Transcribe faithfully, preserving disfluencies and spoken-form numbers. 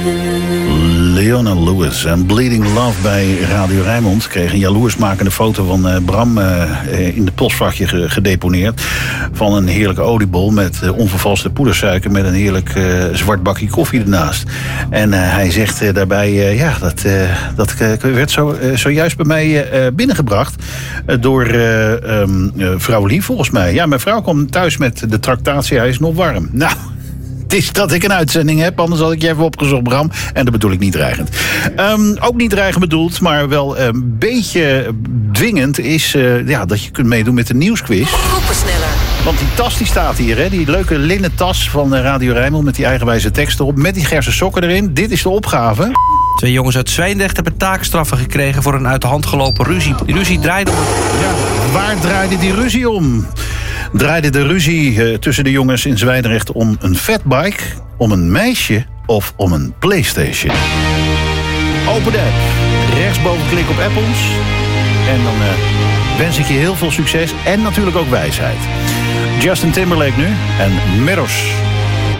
Leona Lewis en Bleeding Love bij Radio Rijnmond kreeg een jaloersmakende foto van uh, Bram uh, in de postvakje ge- gedeponeerd. Van een heerlijke oliebol met uh, onvervalste poedersuiker met een heerlijk uh, zwart bakje koffie ernaast. En uh, hij zegt uh, daarbij, uh, ja, dat, uh, dat uh, werd zo, uh, zojuist bij mij uh, binnengebracht uh, door uh, um, uh, vrouw Lief volgens mij. Ja, mijn vrouw kwam thuis met de tractatie, hij is nog warm. Nou... Het is dat ik een uitzending heb, anders had ik je even opgezocht, Bram. En dat bedoel ik niet dreigend. Um, ook niet dreigend bedoeld, maar wel een beetje dwingend... is uh, ja, dat je kunt meedoen met de nieuwsquiz. Groepensneller. Want die tas die staat hier, hè? Die leuke linnen tas van Radio Rijnmond... met die eigenwijze tekst erop, met die gerse sokken erin. Dit is de opgave. Twee jongens uit Zwijndrecht hebben taakstraffen gekregen... voor een uit de hand gelopen ruzie. Die ruzie draaide om... Ja, waar draaide die ruzie om? Draaide de ruzie uh, tussen de jongens in Zwijndrecht om een fatbike... om een meisje of om een PlayStation? Open de app. Rechtsboven klik op Apples. En dan uh, wens ik je heel veel succes en natuurlijk ook wijsheid. Justin Timberlake nu en Mirrors.